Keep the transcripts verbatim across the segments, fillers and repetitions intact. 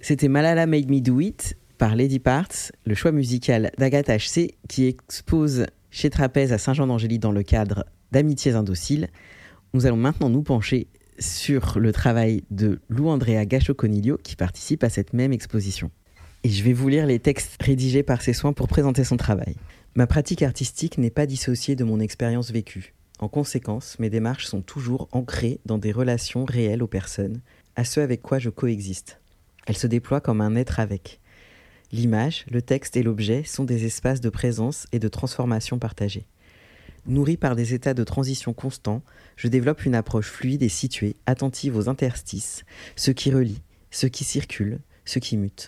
C'était Malala Made Me Do It par Lady Parts, le choix musical d'Agathe H C qui expose chez Trapèze à Saint-Jean-d'Angély dans le cadre d'Amitiés Indociles. Nous allons maintenant nous pencher sur le travail de Lou Andrea Gachot-Coniglio qui participe à cette même exposition. Et je vais vous lire les textes rédigés par ses soins pour présenter son travail. Ma pratique artistique n'est pas dissociée de mon expérience vécue. En conséquence, mes démarches sont toujours ancrées dans des relations réelles aux personnes, à ceux avec quoi je coexiste. Elles se déploient comme un être avec. L'image, le texte et l'objet sont des espaces de présence et de transformation partagés. Nourri par des états de transition constants, je développe une approche fluide et située, attentive aux interstices, ce qui relie, ce qui circule, ce qui mute.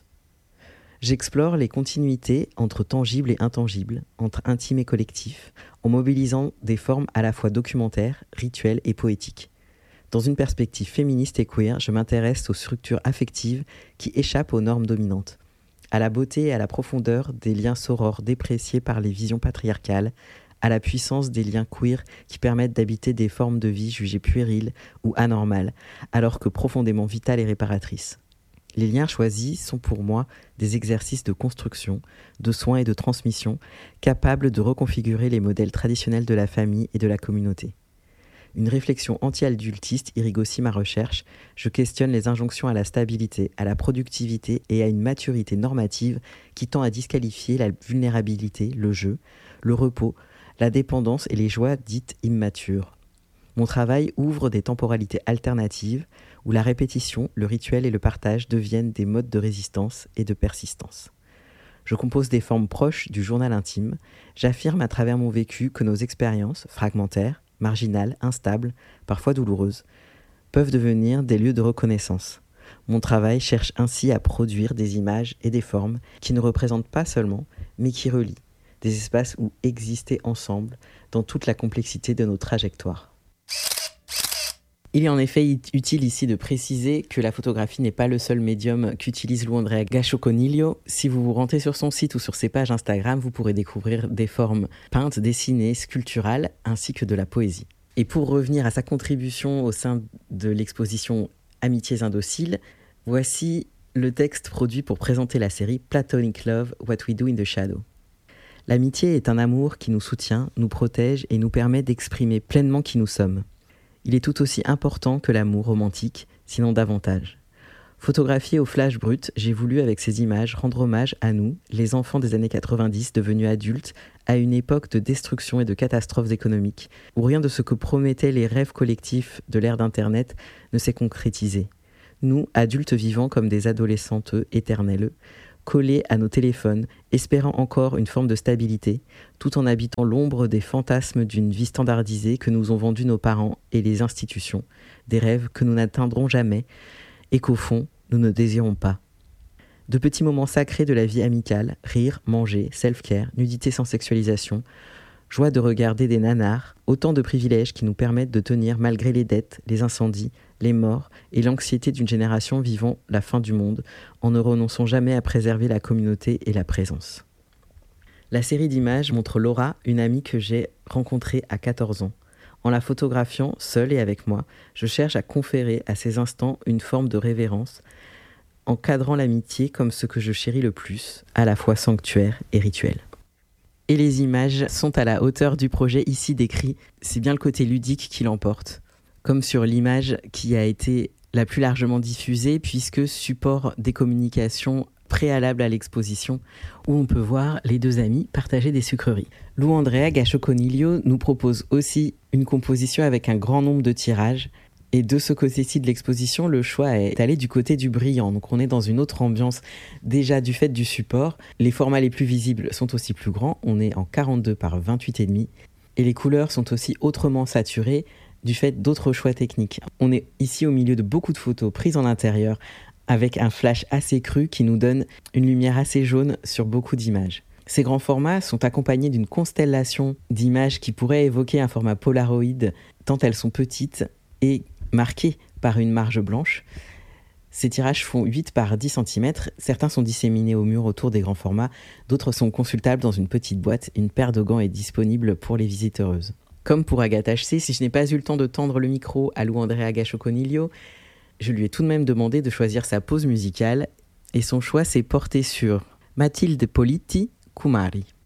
J'explore les continuités entre tangible et intangible, entre intime et collectif, en mobilisant des formes à la fois documentaires, rituelles et poétiques. Dans une perspective féministe et queer, je m'intéresse aux structures affectives qui échappent aux normes dominantes, à la beauté et à la profondeur des liens sorores dépréciés par les visions patriarcales, à la puissance des liens queer qui permettent d'habiter des formes de vie jugées puériles ou anormales, alors que profondément vitales et réparatrices. Les liens choisis sont pour moi des exercices de construction, de soins et de transmission, capables de reconfigurer les modèles traditionnels de la famille et de la communauté. Une réflexion anti-adultiste irrigue aussi ma recherche. Je questionne les injonctions à la stabilité, à la productivité et à une maturité normative qui tend à disqualifier la vulnérabilité, le jeu, le repos, la dépendance et les joies dites immatures. Mon travail ouvre des temporalités alternatives où la répétition, le rituel et le partage deviennent des modes de résistance et de persistance. Je compose des formes proches du journal intime. J'affirme à travers mon vécu que nos expériences, fragmentaires, marginales, instables, parfois douloureuses, peuvent devenir des lieux de reconnaissance. Mon travail cherche ainsi à produire des images et des formes qui ne représentent pas seulement, mais qui relient, des espaces où exister ensemble dans toute la complexité de nos trajectoires. Il est en effet utile ici de préciser que la photographie n'est pas le seul médium qu'utilise Lou Andrea Gachot-Coniglio. Si vous vous rendez sur son site ou sur ses pages Instagram, vous pourrez découvrir des formes peintes, dessinées, sculpturales, ainsi que de la poésie. Et pour revenir à sa contribution au sein de l'exposition Amitiés Indociles, voici le texte produit pour présenter la série Platonic Love, What We Do in the Shadow. L'amitié est un amour qui nous soutient, nous protège et nous permet d'exprimer pleinement qui nous sommes. Il est tout aussi important que l'amour romantique, sinon davantage. Photographié au flash brut, j'ai voulu avec ces images rendre hommage à nous, les enfants des années quatre-vingt-dix devenus adultes, à une époque de destruction et de catastrophes économiques, où rien de ce que promettaient les rêves collectifs de l'ère d'Internet ne s'est concrétisé. Nous, adultes vivant comme des adolescentes éternelles, collés à nos téléphones, espérant encore une forme de stabilité, tout en habitant l'ombre des fantasmes d'une vie standardisée que nous ont vendus nos parents et les institutions, des rêves que nous n'atteindrons jamais et qu'au fond, nous ne désirons pas. De petits moments sacrés de la vie amicale, rire, manger, self-care, nudité sans sexualisation, joie de regarder des nanars, autant de privilèges qui nous permettent de tenir malgré les dettes, les incendies, les morts et l'anxiété d'une génération vivant la fin du monde, en ne renonçant jamais à préserver la communauté et la présence. La série d'images montre Laura, une amie que j'ai rencontrée à quatorze ans. En la photographiant, seule et avec moi, je cherche à conférer à ces instants une forme de révérence, encadrant l'amitié comme ce que je chéris le plus, à la fois sanctuaire et rituel. Et les images sont à la hauteur du projet ici décrit, c'est bien le côté ludique qui l'emporte. Comme sur l'image qui a été la plus largement diffusée, puisque support des communications préalables à l'exposition, où on peut voir les deux amis partager des sucreries. Lou Andrea Gachot-Coniglio nous propose aussi une composition avec un grand nombre de tirages, et de ce côté-ci de l'exposition, le choix est allé du côté du brillant. Donc on est dans une autre ambiance déjà du fait du support. Les formats les plus visibles sont aussi plus grands, on est en quarante-deux par vingt-huit virgule cinq, et les couleurs sont aussi autrement saturées, du fait d'autres choix techniques. On est ici au milieu de beaucoup de photos prises en intérieur avec un flash assez cru qui nous donne une lumière assez jaune sur beaucoup d'images. Ces grands formats sont accompagnés d'une constellation d'images qui pourraient évoquer un format Polaroid tant elles sont petites et marquées par une marge blanche. Ces tirages font huit par dix centimètres, certains sont disséminés au mur autour des grands formats, d'autres sont consultables dans une petite boîte, une paire de gants est disponible pour les visiteuses. Comme pour Agathe H C, si je n'ai pas eu le temps de tendre le micro à Lou Andrea Gachot-Coniglio, je lui ai tout de même demandé de choisir sa pause musicale Et son choix s'est porté sur Mathilde Politi, Kumari.